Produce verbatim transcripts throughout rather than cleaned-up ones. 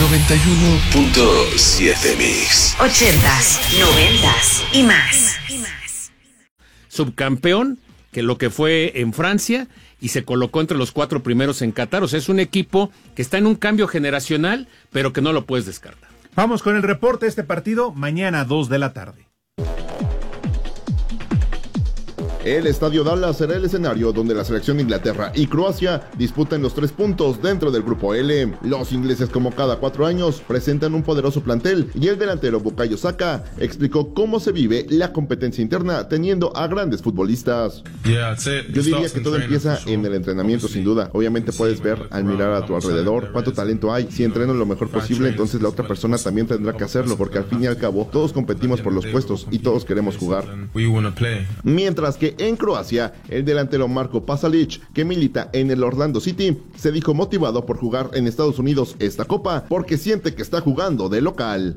noventa y uno punto siete Mix. Ochentas, noventas y más. Subcampeón, que lo que fue en Francia, y se colocó entre los cuatro primeros en Qatar. O sea, es un equipo que está en un cambio generacional, pero que no lo puedes descartar. Vamos con el reporte de este partido mañana a dos de la tarde. El Estadio Dallas será el escenario donde la selección de Inglaterra y Croacia disputan los tres puntos dentro del Grupo L. Los ingleses, como cada cuatro años, presentan un poderoso plantel y el delantero Bukayo Saka explicó cómo se vive la competencia interna teniendo a grandes futbolistas. Yo diría que todo empieza en el entrenamiento, sin duda. Obviamente puedes ver al mirar a tu alrededor cuánto talento hay. Si entreno lo mejor posible, entonces la otra persona también tendrá que hacerlo, porque al fin y al cabo todos competimos por los puestos y todos queremos jugar. Mientras que en Croacia, el delantero Marko Pasalic, que milita en el Orlando City, se dijo motivado por jugar en Estados Unidos esta copa porque siente que está jugando de local.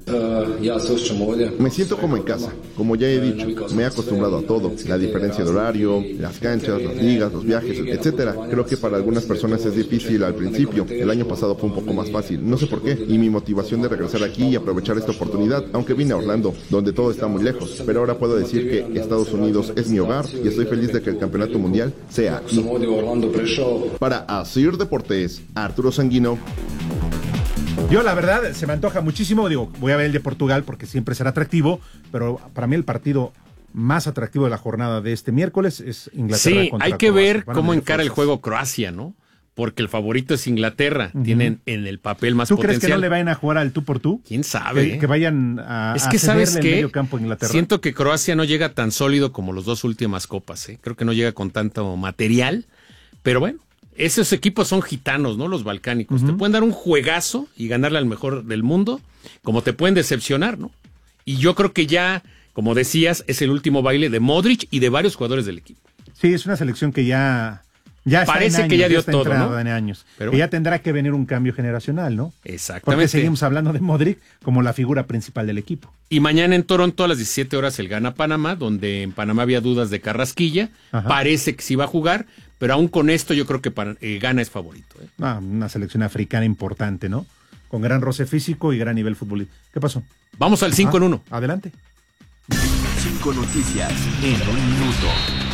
Me siento como en casa, como ya he dicho, me he acostumbrado a todo, la diferencia de horario, las canchas, las ligas, los viajes, etcétera. Creo que para algunas personas es difícil al principio, el año pasado fue un poco más fácil, no sé por qué, y mi motivación de regresar aquí y aprovechar esta oportunidad, aunque vine a Orlando, donde todo está muy lejos, pero ahora puedo decir que Estados Unidos es mi hogar y estoy feliz de que el campeonato mundial sea aquí. Para Asir Deportes, Arturo Sanguino. Yo la verdad se me antoja muchísimo, digo, voy a ver el de Portugal porque siempre será atractivo, pero para mí el partido más atractivo de la jornada de este miércoles es Inglaterra sí, contra hay que Croacia. ver cómo encara el juego Croacia, ¿no? Porque el favorito es Inglaterra, uh-huh. Tienen en el papel más ¿Tú potencial. ¿Tú crees que no le vayan a jugar al tú por tú? ¿Quién sabe? Que, que vayan a, es que a sabes el que medio campo a Inglaterra. Siento que Croacia no llega tan sólido como los dos últimas copas, ¿eh? Creo que no llega con tanto material, pero bueno, esos equipos son gitanos, ¿no? Los balcánicos. Uh-huh. Te pueden dar un juegazo y ganarle al mejor del mundo, como te pueden decepcionar, ¿no? Y yo creo que ya, como decías, es el último baile de Modric y de varios jugadores del equipo. Sí, es una selección que ya... Ya Parece años, que ya dio ya todo, ¿no? En años. Pero que ya tendrá que venir un cambio generacional, ¿no? Exactamente. Porque seguimos hablando de Modric como la figura principal del equipo. Y mañana en Toronto a las diecisiete horas el gana Panamá, donde en Panamá había dudas de Carrasquilla. Ajá. Parece que sí va a jugar, pero aún con esto yo creo que para, eh, Ghana es favorito. ¿eh? Ah, una selección africana importante, ¿no? Con gran roce físico y gran nivel futbolístico. ¿Qué pasó? Vamos al cinco ah, en uno. Adelante. Cinco noticias en un minuto.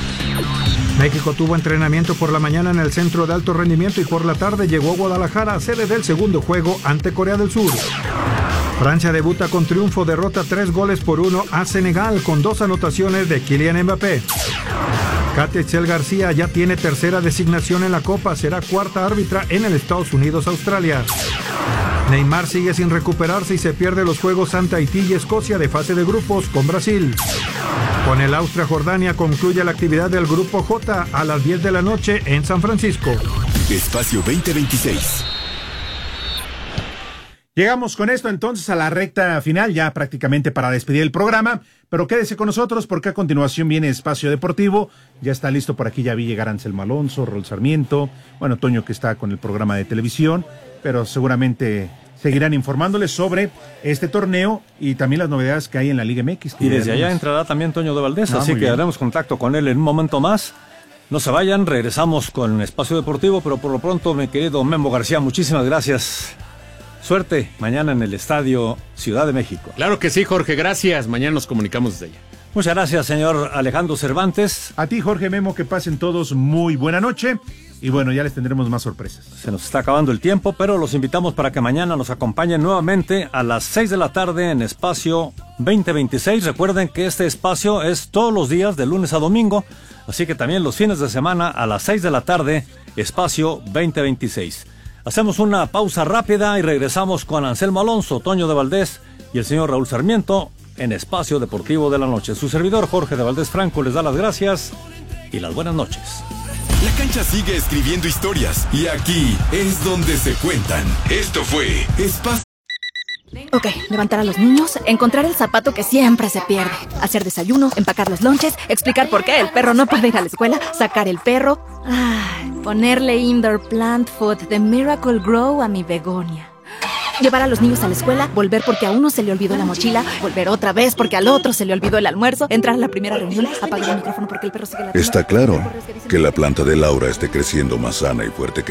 México tuvo entrenamiento por la mañana en el Centro de Alto Rendimiento y por la tarde llegó a Guadalajara, sede del segundo juego ante Corea del Sur. Francia debuta con triunfo, derrota tres goles por uno a Senegal con dos anotaciones de Kylian Mbappé. Katia Itzel García ya tiene tercera designación en la Copa, será cuarta árbitra en el Estados Unidos-Australia. Neymar sigue sin recuperarse y se pierde los juegos ante Haití y Escocia de fase de grupos con Brasil. Con el Austria-Jordania concluye la actividad del Grupo J a las diez de la noche en San Francisco. Espacio veinte veintiséis. Llegamos con esto entonces a la recta final, ya prácticamente para despedir el programa, pero quédese con nosotros porque a continuación viene Espacio Deportivo, ya está listo por aquí, ya vi llegar Anselmo Alonso, Raúl Sarmiento, bueno, Toño que está con el programa de televisión, pero seguramente seguirán informándoles sobre este torneo y también las novedades que hay en la Liga M X. Y desde allá entrará también Toño de Valdés, ah, así que bien. Haremos contacto con él en un momento más. No se vayan, regresamos con Espacio Deportivo, pero por lo pronto, mi querido Memo García, muchísimas gracias. Suerte mañana en el Estadio Ciudad de México. Claro que sí, Jorge, gracias. Mañana nos comunicamos desde allá. Muchas gracias, señor Alejandro Cervantes. A ti, Jorge Memo, que pasen todos muy buena noche. Y bueno, ya les tendremos más sorpresas. Se nos está acabando el tiempo, pero los invitamos para que mañana nos acompañen nuevamente a las seis de la tarde en Espacio veinte veintiséis. Recuerden que este espacio es todos los días, de lunes a domingo. Así que también los fines de semana a las seis de la tarde, Espacio veinte veintiséis. Hacemos una pausa rápida y regresamos con Anselmo Alonso, Toño de Valdés y el señor Raúl Sarmiento en Espacio Deportivo de la Noche. Su servidor Jorge de Valdés Franco les da las gracias y las buenas noches. La cancha sigue escribiendo historias y aquí es donde se cuentan. Esto fue Espacio. Ok, levantar a los niños, encontrar el zapato que siempre se pierde, hacer desayuno, empacar los lonches, explicar por qué el perro no puede ir a la escuela, sacar el perro, ay, ponerle indoor plant food de Miracle Grow a mi begonia. Llevar a los niños a la escuela, volver porque a uno se le olvidó la mochila, volver otra vez porque al otro se le olvidó el almuerzo, entrar a la primera reunión, apagar el micrófono porque el perro sigue la... Está claro que la planta de Laura esté creciendo más sana y fuerte que